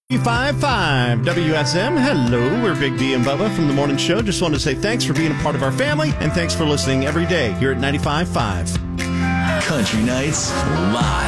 95.5 WSM. Hello, we're Big D and Bubba from The Morning Show. Just wanted to say thanks for being a part of our family, and thanks for listening every day here at 95.5. Country Nights Live.